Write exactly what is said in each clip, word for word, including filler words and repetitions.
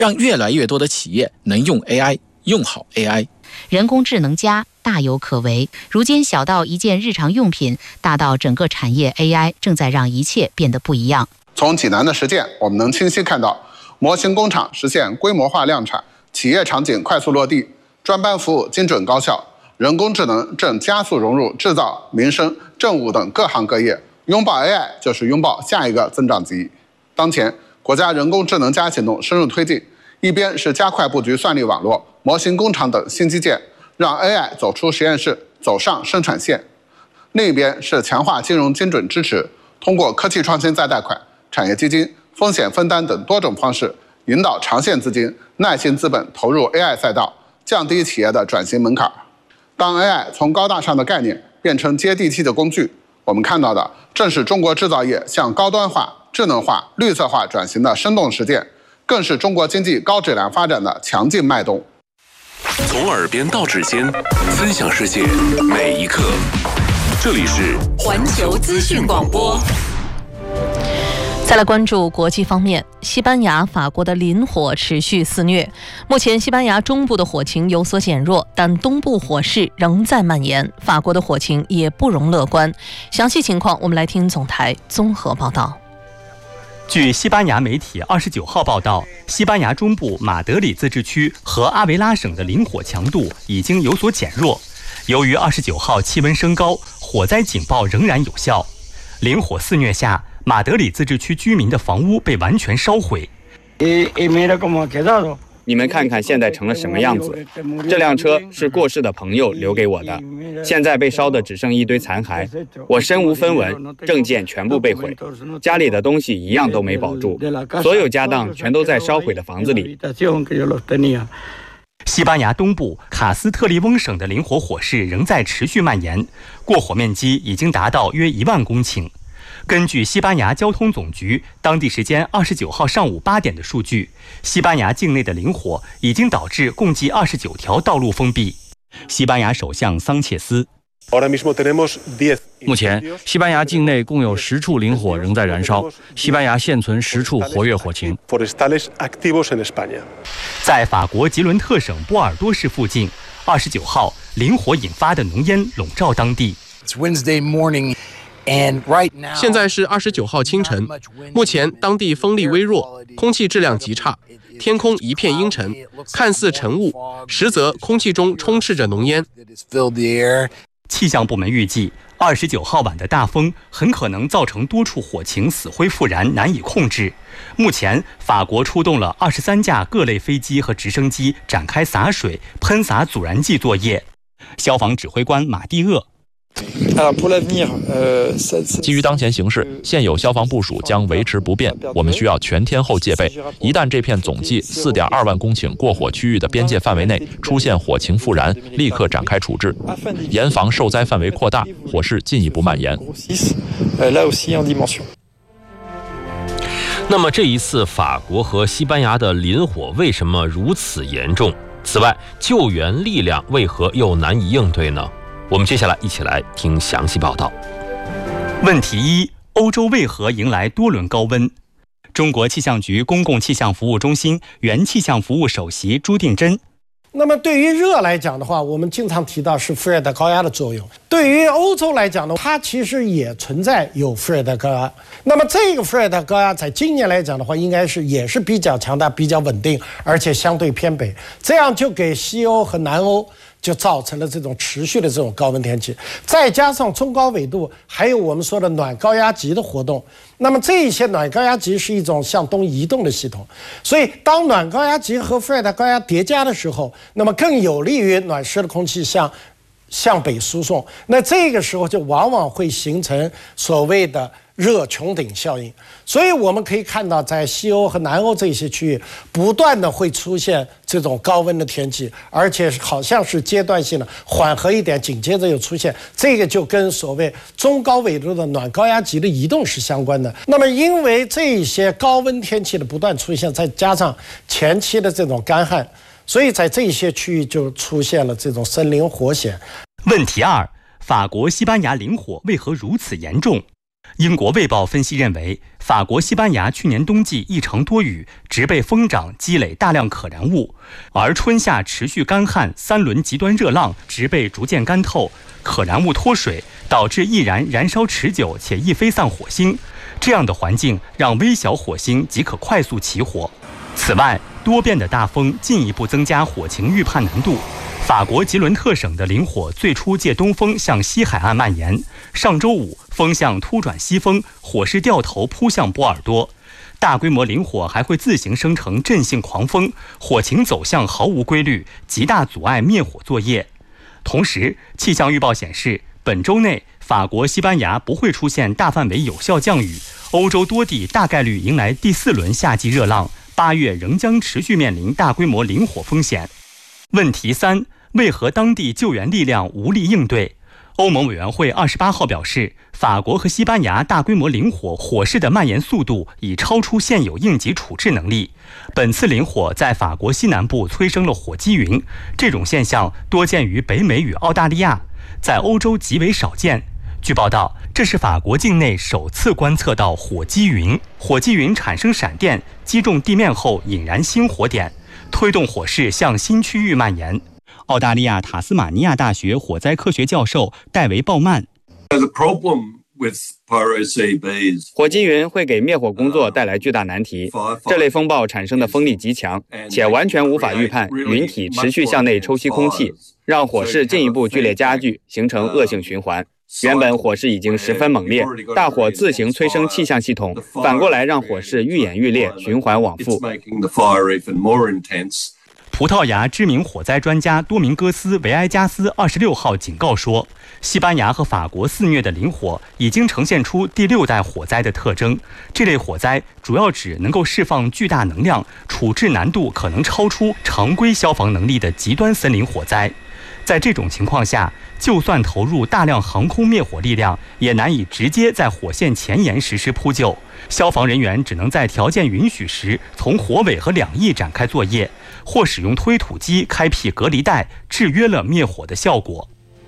让越来越多的企业能用 A I， 用好 A I。 人工智能加大有可为，如今小到一件日常用品，大到整个产业 A I 正在让一切变得不一样。 从济南的实践，我们能清晰看到模型工厂实现规模化量产，企业场景快速落地，专班服务精准高效，人工智能正加速融入制造、民生、政务等各行各业。拥抱 A I 就是拥抱下一个增长极。当前，国家人工智能加行动深入推进，一边是加快布局算力网络、模型工厂等新基建，让 A I 走出实验室，走上生产线；另一边是强化金融精准支持，通过科技创新再贷款、产业基金、风险分担等多种方式，引导长线资金、耐心资本投入 A I 赛道，降低企业的转型门槛。当 A I 从高大上的概念变成接地气的工具，我们看到的正是中国制造业向高端化、智能化、绿色化转型的生动实践，更是中国经济高质量发展的强劲脉动。 从耳边到指尖，分享世界每一刻。这里是环球资讯广播。 再来关注国际方面，西班牙、法国的林火持续肆虐。目前，西班牙中部的火情有所减弱，但东部火势仍在蔓延。法国的火情也不容乐观。详细情况，我们来听总台综合报道。 据西班牙媒体二十九号报道，西班牙中部马德里自治区和阿维拉省的林火强度已经有所减弱。由于二十九号气温升高，火灾警报仍然有效。林火肆虐下，马德里自治区居民的房屋被完全烧毁。 你们看看现在成了什么样子？这辆车是过世的朋友留给我的，现在被烧的只剩一堆残骸，我身无分文，证件全部被毁，家里的东西一样都没保住，所有家当全都在烧毁的房子里。 西班牙东部卡斯特利翁省的林火火势仍在持续蔓延，过火面积已经达到约一万公顷。根据西班牙交通总局当地时间二十九号上午八点的数据，西班牙境内的林火已经导致共计二十九条道路封闭。西班牙首相桑切斯： 目前，西班牙境内共有十处林火仍在燃烧，西班牙现存十处活跃火情。 在法国吉伦特省波尔多市附近，二十九号林火引发的浓烟笼罩当地。 现在是二十九号清晨，目前当地风力微弱，空气质量极差，天空一片阴沉，看似晨雾，实则空气中充斥着浓烟。 气象部门预计，二十九号晚的大风很可能造成多处火情死灰复燃，难以控制。目前，法国出动了二十三架各类飞机和直升机，展开洒水、喷洒阻燃剂作业。消防指挥官马蒂厄： 基于当前形势，现有消防部署将维持不变。我们需要全天候戒备，一旦这片总计四点二万公顷过火区域的边界范围内出现火情复燃，立刻展开处置，严防受灾范围扩大，火势进一步蔓延。 那么这一次法国和西班牙的林火为什么如此严重？此外，救援力量为何又难以应对呢？我们接下来一起来听详细报道。 问题一：欧洲为何迎来多轮高温？中国气象局公共气象服务中心原气象服务首席朱定真： 那么对于热来讲的话，我们经常提到是副热带高压的作用。对于欧洲来讲呢，它其实也存在有副热带高压。那么这个副热带高压在今年来讲的话，应该是也是比较强大、比较稳定，而且相对偏北，这样就给西欧和南欧就造成了这种持续的这种高温天气，再加上中高纬度，还有我们说的暖高压极的活动。那么这一些暖高压极是一种向东移动的系统，所以当暖高压极和副热带高压叠加的时候，那么更有利于暖湿的空气向向北输送。那这个时候就往往会形成所谓的热穹顶效应。所以我们可以看到，在西欧和南欧这些区域，不断的会出现这种高温的天气，而且好像是阶段性的缓和一点，紧接着又出现，这个就跟所谓中高纬度的暖高压极的移动是相关的。那么因为这些高温天气的不断出现，再加上前期的这种干旱，所以在这些区域就出现了这种森林火险。 问题二：法国、西班牙林火为何如此严重？ 英国《卫报》分析认为，法国、西班牙去年冬季异常多雨，植被疯长，积累大量可燃物，而春夏持续干旱，三轮极端热浪，植被逐渐干透，可燃物脱水，导致易燃燃烧持久且易飞散火星。这样的环境让微小火星即可快速起火。此外，多变的大风进一步增加火情预判难度。法国吉伦特省的林火最初借东风向西海岸蔓延，上周五风向突转西风，火势掉头扑向波尔多。大规模林火还会自行生成阵性狂风，火情走向毫无规律，极大阻碍灭火作业。同时，气象预报显示，本周内法国、西班牙不会出现大范围有效降雨，欧洲多地大概率迎来第四轮夏季热浪，八月仍将持续面临大规模林火风险。问题三：为何当地救援力量无力应对？欧盟委员会二十八号表示，法国和西班牙大规模林火火势的蔓延速度已超出现有应急处置能力。本次林火在法国西南部催生了火积云，这种现象多见于北美与澳大利亚，在欧洲极为少见。据报道，这是法国境内首次观测到火积云，火积云产生闪电，击中地面后引燃新火点，推动火势向新区域蔓延。澳大利亚塔斯马尼亚大学火灾科学教授戴维·鲍曼， 火积云会给灭火工作带来巨大难题。这类风暴产生的风力极强，且完全无法预判云体持续向内抽吸空气，让火势进一步剧烈加剧，形成恶性循环。原本火势已经十分猛烈，大火自行催生气象系统，反过来让火势愈演愈烈，循环往复。 葡萄牙知名火灾专家多明戈斯·维埃加斯二十六号警告说，西班牙和法国肆虐的林火已经呈现出第六代火灾的特征。这类火灾主要指能够释放巨大能量、处置难度可能超出常规消防能力的极端森林火灾。在这种情况下，就算投入大量航空灭火力量，也难以直接在火线前沿实施扑救。消防人员只能在条件允许时，从火尾和两翼展开作业，或使用推土机开辟隔离带，制约了灭火的效果。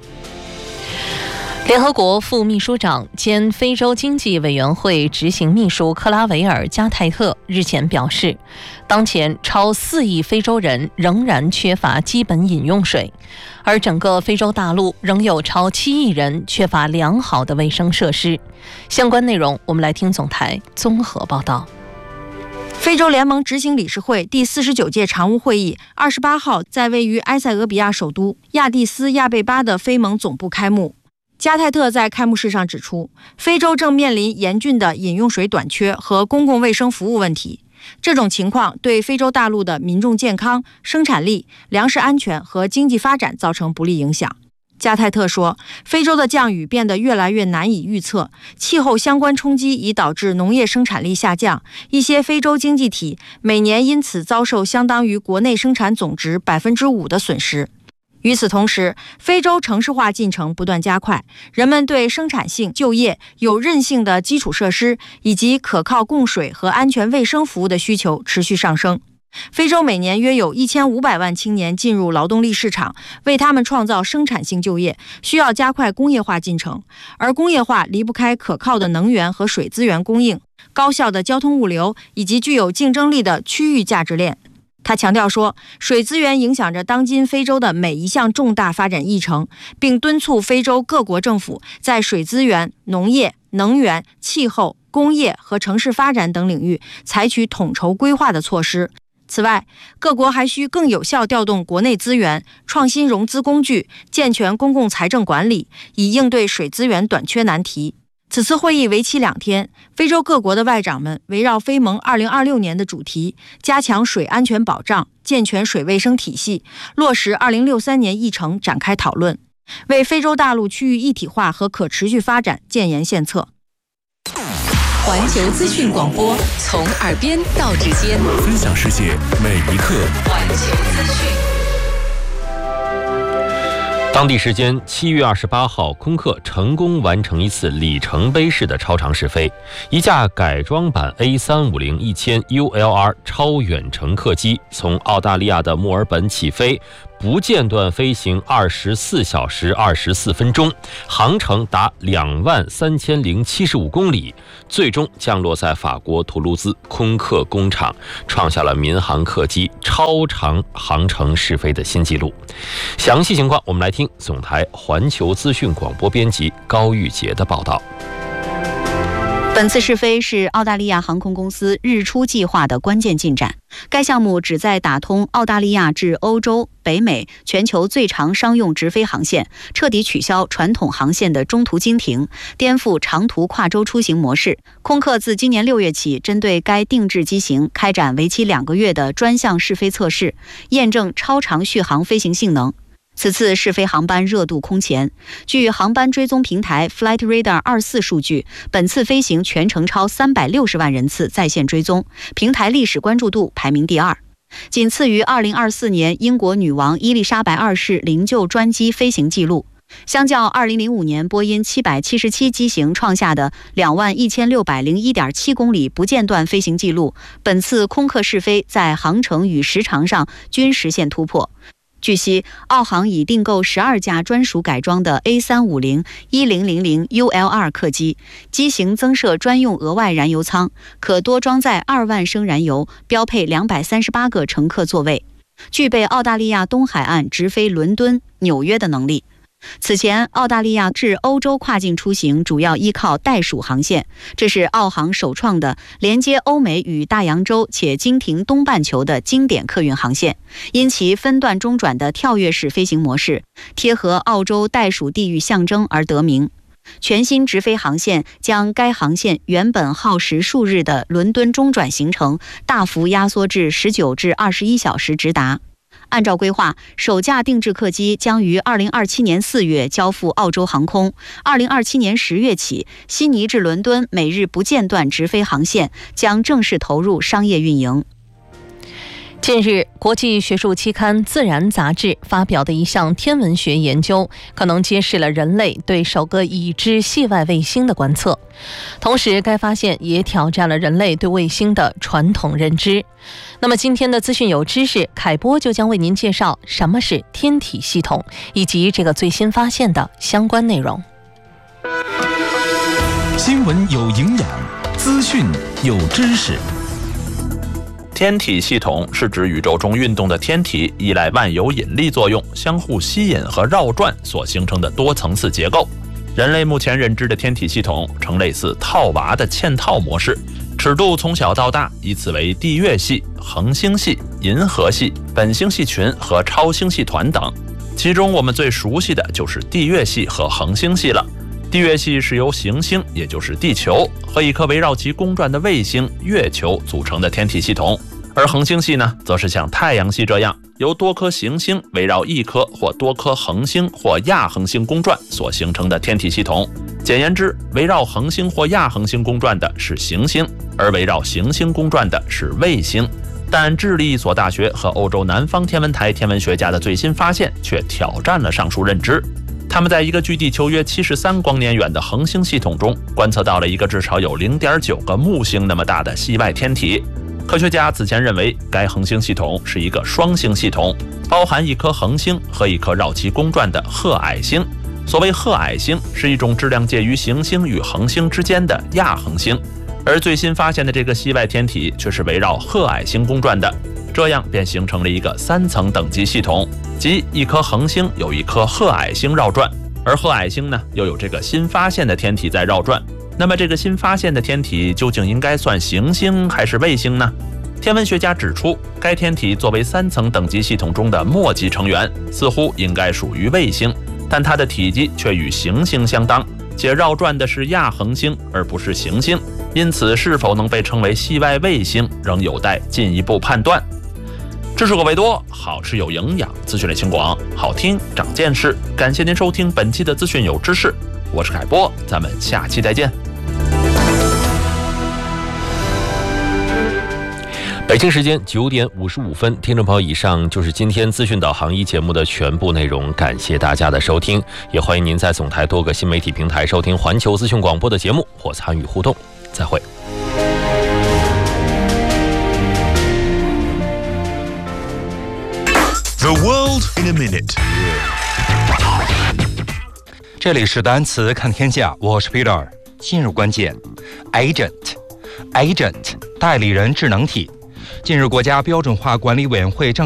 联合国副秘书长兼非洲经济委员会执行秘书克拉维尔·加泰特日前表示，当前超四亿非洲人仍然缺乏基本饮用水，而整个非洲大陆仍有超七亿人缺乏良好的卫生设施。相关内容，我们来听总台综合报道。 非洲联盟执行理事会第四十九届常务会议二十八号在位于埃塞俄比亚首都亚的斯亚贝巴的非盟总部开幕。加泰特在开幕式上指出，非洲正面临严峻的饮用水短缺和公共卫生服务问题，这种情况对非洲大陆的民众健康、生产力、粮食安全和经济发展造成不利影响。加泰特说，非洲的降雨变得越来越难以预测，气候相关冲击已导致农业生产力下降，一些非洲经济体每年因此遭受相当于国内生产总值 百分之五 的损失。与此同时，非洲城市化进程不断加快，人们对生产性、就业、有韧性的基础设施以及可靠供水和安全卫生服务的需求持续上升。非洲每年约有一千五百万青年进入劳动力市场，为他们创造生产性就业，需要加快工业化进程，而工业化离不开可靠的能源和水资源供应、高效的交通物流以及具有竞争力的区域价值链。他强调说，水资源影响着当今非洲的每一项重大发展议程，并敦促非洲各国政府在水资源、农业、能源、气候、工业和城市发展等领域采取统筹规划的措施。此外，各国还需更有效调动国内资源，创新融资工具，健全公共财政管理，以应对水资源短缺难题。此次会议为期两天，非洲各国的外长们围绕非盟二零二六年的主题，加强水安全保障，健全水卫生体系，落实二零六三年议程展开讨论，为非洲大陆区域一体化和可持续发展建言献策。 环球资讯广播，从耳边到指尖， 分享世界每一刻。 环球资讯。 当地时间七月二十八号，空客成功完成一次里程碑式的超长试飞，一架改装版 A 三五零一千 U L R 超远程客机从澳大利亚的墨尔本起飞， 不间断飞行二十四小时二十四分钟，航程达两万三千零七十五公里，最终降落在法国图卢兹空客工厂，创下了民航客机超长航程试飞的新纪录。详细情况，我们来听总台环球资讯广播编辑高玉杰的报道。 本次试飞是澳大利亚航空公司日出计划的关键进展。该项目旨在打通澳大利亚至欧洲、北美全球最长商用直飞航线，彻底取消传统航线的中途经停，颠覆长途跨洲出行模式。空客自今年六月起，针对该定制机型开展为期两个月的专项试飞测试，验证超长续航飞行性能。此次试飞航班热度空前。据航班追踪平台 Flight Radar 二十四数据，本次飞行全程超三百六十万人次在线追踪，平台历史关注度排名第二，仅次于二零二四年英国女王伊丽莎白二世灵柩专机飞行记录。相较二零零五年波音七百七十七机型创下的两万一千六百零一点七公里不间断飞行记录，本次空客试飞在航程与时长上均实现突破。据悉，澳航已订购十二架专属改装的 A 三五零 一零零零 U L 二 客机，机型增设专用额外燃油舱，可多装载二万升燃油，标配两百三十八个乘客座位，具备澳大利亚东海岸直飞伦敦、纽约的能力。此前，澳大利亚至欧洲跨境出行主要依靠袋鼠航线，这是澳航首创的连接欧美与大洋洲且经停东半球的经典客运航线。因其分段中转的跳跃式飞行模式，贴合澳洲袋鼠地域象征而得名。全新直飞航线将该航线原本耗时数日的伦敦中转行程大幅压缩至十九至二十一小时直达。按照规划，首架定制客机将于二零二七年四月交付澳洲航空。二零二七年十月起，悉尼至伦敦每日不间断直飞航线将正式投入商业运营。近日，国际学术期刊《自然》杂志发表的一项天文学研究，可能揭示了人类对首个已知系外卫星的观测。同时，该发现也挑战了人类对卫星的传统认知。那么，今天的资讯有知识，凯波就将为您介绍什么是天体系统，以及这个最新发现的相关内容。 新闻有营养，资讯有知识。 天体系统是指宇宙中运动的天体依赖万有引力作用相互吸引和绕转所形成的多层次结构。人类目前认知的天体系统呈类似套娃的嵌套模式，尺度从小到大依次为地月系、恒星系、银河系、本星系群和超星系团等。其中我们最熟悉的就是地月系和恒星系了。地月系是由行星，也就是地球和一颗围绕其公转的卫星月球组成的天体系统，而恒星系呢，则是像太阳系这样由多颗行星围绕一颗或多颗恒星或亚恒星公转所形成的天体系统。简言之，围绕恒星或亚恒星公转的是行星，而围绕行星公转的是卫星。但智利一所大学和欧洲南方天文台天文学家的最新发现却挑战了上述认知。他们在一个距地球约七十三光年远的恒星系统中观测到了一个至少有 零点九个木星那么大的系外天体。科学家此前认为该恒星系统是一个双星系统，包含一颗恒星和一颗绕其公转的褐矮星。所谓褐矮星是一种质量介于行星与恒星之间的亚恒星，而最新发现的这个系外天体却是围绕褐矮星公转的，这样便形成了一个三层等级系统，即一颗恒星有一颗褐矮星绕转，而褐矮星呢又有这个新发现的天体在绕转。那么这个新发现的天体究竟应该算行星还是卫星呢？天文学家指出，该天体作为三层等级系统中的末级成员，似乎应该属于卫星，但它的体积却与行星相当，且绕转的是亚恒星而不是行星，因此是否能被称为系外卫星仍有待进一步判断。知识口味多，好吃有营养，资讯类情广，好听长见识。感谢您收听本期的资讯有知识，我是凯波，咱们下期再见。 北京时间九点五十五分，听众朋友，以上就是今天资讯导航一节目的全部内容，感谢大家的收听，也欢迎您在总台多个新媒体平台收听环球资讯广播的节目或参与互动。再会。 The world in a minute。 这里是单词看天下，我是 Peter。今日关键 ，agent，agent 代理人智能体。近日，国家标准化管理委员会正